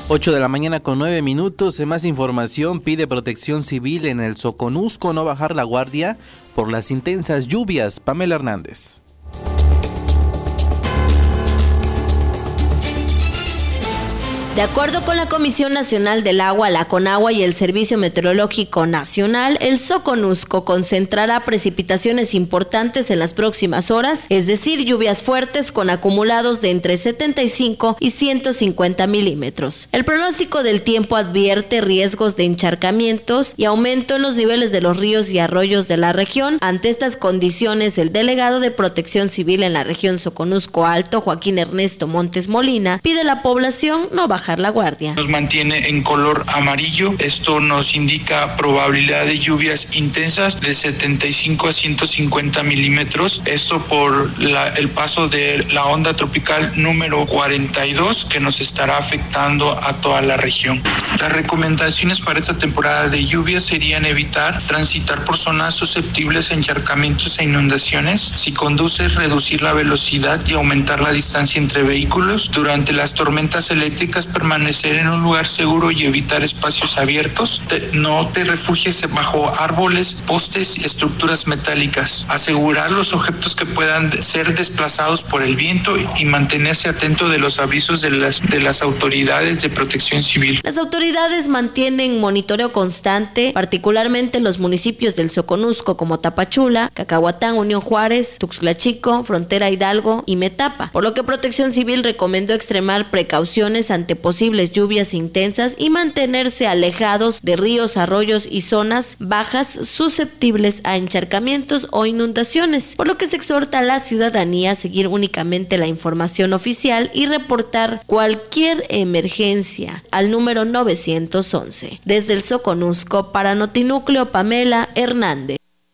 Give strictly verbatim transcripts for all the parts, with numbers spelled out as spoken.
ocho de la mañana con nueve minutos. En más información, pide Protección Civil en el Soconusco no bajar la guardia por las intensas lluvias. Pamela Hernández. De acuerdo con la Comisión Nacional del Agua, la Conagua y el Servicio Meteorológico Nacional, el Soconusco concentrará precipitaciones importantes en las próximas horas, es decir, lluvias fuertes con acumulados de entre setenta y cinco y ciento cincuenta milímetros. El pronóstico del tiempo advierte riesgos de encharcamientos y aumento en los niveles de los ríos y arroyos de la región. Ante estas condiciones, el delegado de Protección Civil en la región Soconusco Alto, Joaquín Ernesto Montes Molina, pide a la población no bajar la guardia. Nos mantiene en color amarillo. Esto nos indica probabilidad de lluvias intensas de setenta y cinco a ciento cincuenta milímetros. Esto por la, el paso de la onda tropical número cuarenta y dos que nos estará afectando a toda la región. Las recomendaciones para esta temporada de lluvias serían evitar transitar por zonas susceptibles a encharcamientos e inundaciones. Si conduces, reducir la velocidad y aumentar la distancia entre vehículos. Durante las tormentas eléctricas, permanecer en un lugar seguro y evitar espacios abiertos. Te, no te refugies bajo árboles, postes y estructuras metálicas. Asegurar los objetos que puedan ser desplazados por el viento y, y mantenerse atento de los avisos de las, de las autoridades de protección civil. Las autoridades mantienen monitoreo constante, particularmente en los municipios del Soconusco como Tapachula, Cacahuatán, Unión Juárez, Tuxtla Chico, Frontera Hidalgo y Metapa, por lo que Protección Civil recomendó extremar precauciones ante posibles lluvias intensas y mantenerse alejados de ríos, arroyos y zonas bajas susceptibles a encharcamientos o inundaciones, por lo que se exhorta a la ciudadanía a seguir únicamente la información oficial y reportar cualquier emergencia al número novecientos once. Desde el Soconusco, para Notinúcleo, Pamela Hernández.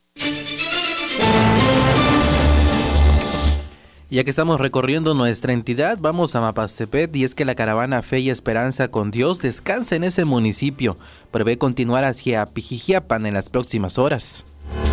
Ya que estamos recorriendo nuestra entidad, vamos a Mapastepet, y es que la caravana Fe y Esperanza con Dios descansa en ese municipio. Prevé continuar hacia Pijijiapan en las próximas horas.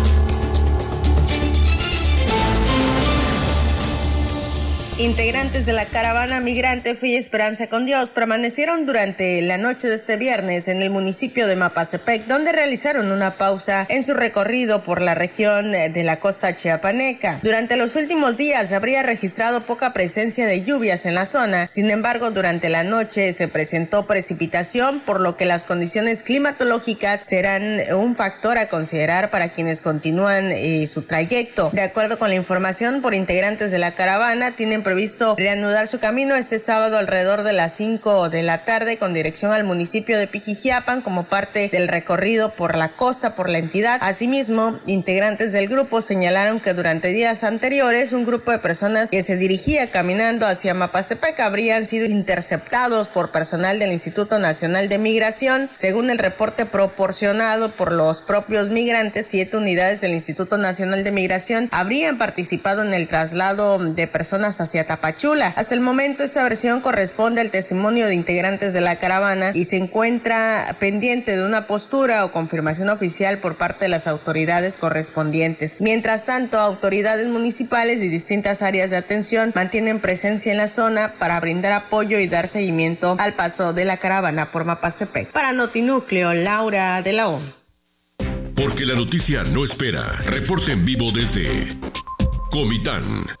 Integrantes de la caravana migrante Fe y Esperanza con Dios permanecieron durante la noche de este viernes en el municipio de Mapastepec, donde realizaron una pausa en su recorrido por la región de la costa chiapaneca. Durante los últimos días se habría registrado poca presencia de lluvias en la zona. Sin embargo, durante la noche se presentó precipitación, por lo que las condiciones climatológicas serán un factor a considerar para quienes continúan eh, su trayecto. De acuerdo con la información por integrantes de la caravana, tienen previsto reanudar su camino este sábado alrededor de las cinco de la tarde con dirección al municipio de Pijijiapan como parte del recorrido por la costa por la entidad. Asimismo, integrantes del grupo señalaron que durante días anteriores un grupo de personas que se dirigía caminando hacia Mapastepec habrían sido interceptados por personal del Instituto Nacional de Migración. Según el reporte proporcionado por los propios migrantes, siete unidades del Instituto Nacional de Migración habrían participado en el traslado de personas hacia Tapachula. Hasta el momento, esta versión corresponde al testimonio de integrantes de la caravana y se encuentra pendiente de una postura o confirmación oficial por parte de las autoridades correspondientes. Mientras tanto, autoridades municipales y distintas áreas de atención mantienen presencia en la zona para brindar apoyo y dar seguimiento al paso de la caravana por Mapastepec. Para Notinúcleo, Laura de la O. Porque la noticia no espera. Reporte en vivo desde Comitán.